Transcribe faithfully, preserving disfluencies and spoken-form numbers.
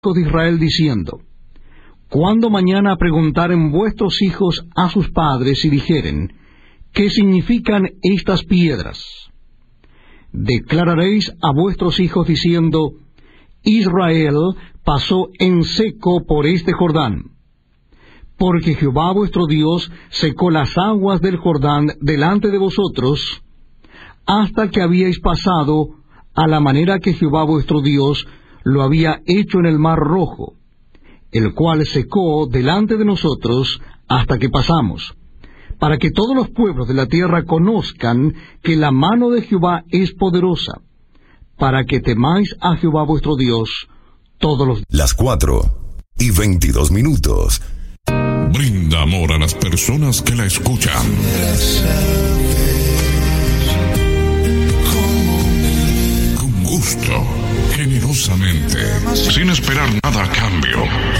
de Israel diciendo: Cuando mañana preguntaren vuestros hijos a sus padres y dijeren: ¿qué significan estas piedras? Declararéis a vuestros hijos diciendo: Israel pasó en seco por este Jordán, porque Jehová vuestro Dios secó las aguas del Jordán delante de vosotros, hasta que habíais pasado a la manera que Jehová vuestro Dios lo había hecho en el mar Rojo, el cual secó delante de nosotros hasta que pasamos, para que todos los pueblos de la tierra conozcan que la mano de Jehová es poderosa, para que temáis a Jehová vuestro Dios todos los días. Las cuatro y veintidós minutos. Brinda amor a las personas que la escuchan. Con gusto, generosamente, sin esperar nada a cambio.